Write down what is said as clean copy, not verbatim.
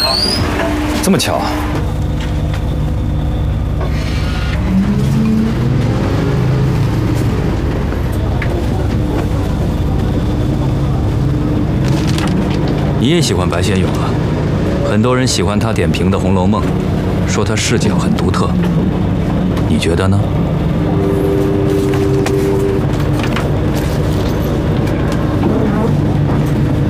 这么巧？你也喜欢白先勇啊？很多人喜欢他点评的《红楼梦》，说他视角很独特。你觉得呢？